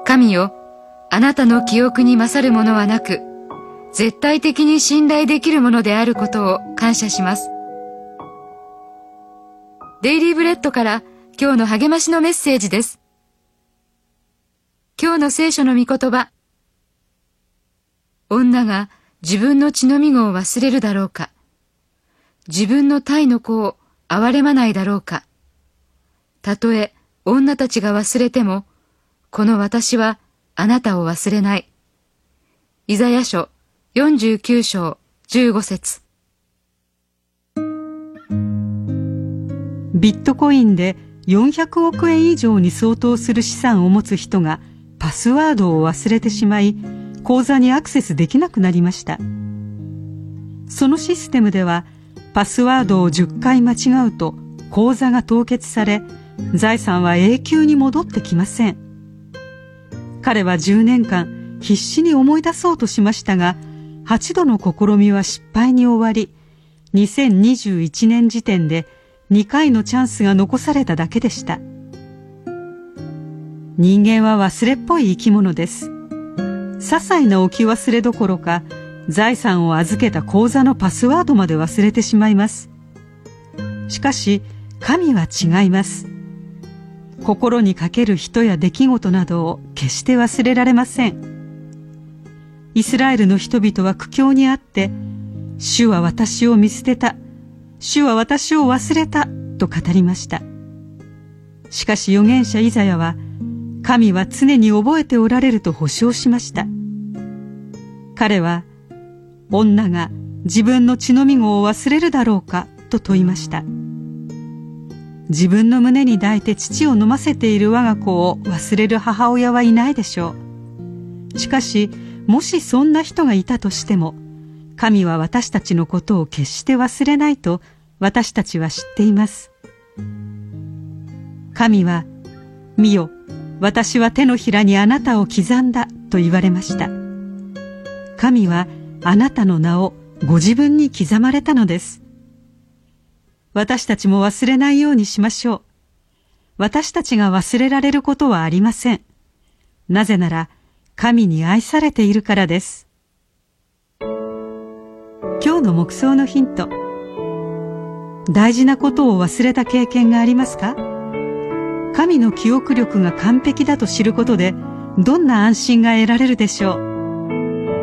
神よ、あなたの記憶に勝るものはなく、絶対的に信頼できるものであることを感謝します。デイリーブレッドから今日の励ましのメッセージです。今日の聖書の御言葉。女が自分の血のみ子を忘れるだろうか。自分の胎の子を憐れまないだろうか。たとえ女たちが忘れても、この私はあなたを忘れない。イザヤ書49章15節。 ビットコインで400億円以上に相当する資産を持つ人がパスワードを忘れてしまい、口座にアクセスできなくなりました。そのシステムでは、パスワードを10回間違うと口座が凍結され、財産は永久に戻ってきません。彼は10年間必死に思い出そうとしましたが、8度の試みは失敗に終わり、2021年時点で2回のチャンスが残されただけでした。人間は忘れっぽい生き物です。些細な置き忘れどころか、財産を預けた口座のパスワードまで忘れてしまいます。しかし、神は違います。心にかける人や出来事などを決して忘れられません。イスラエルの人々は苦境にあって、主は私を見捨てた、主は私を忘れたと語りました。しかし預言者イザヤは、神は常に覚えておられると保証しました。彼は、女が自分の血のみ子を忘れるだろうかと問いました。自分の胸に抱いて乳を飲ませている我が子を忘れる母親はいないでしょう。しかし、もしそんな人がいたとしても、神は私たちのことを決して忘れないと私たちは知っています。神は、見よ、私は手のひらにあなたを刻んだと言われました。神はあなたの名をご自分に刻まれたのです。私たちも忘れないようにしましょう。私たちが忘れられることはありません。なぜなら、神に愛されているからです。今日の黙想のヒント。大事なことを忘れた経験がありますか？神の記憶力が完璧だと知ることで、どんな安心が得られるでしょう。